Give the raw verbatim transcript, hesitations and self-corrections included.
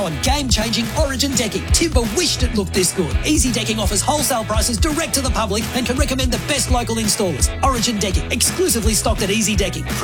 now on game-changing Origin Decking. Timber wished it looked this good. Easy Decking offers wholesale prices direct to the public and can recommend the best local installers. Origin Decking, exclusively stocked at Easy Decking.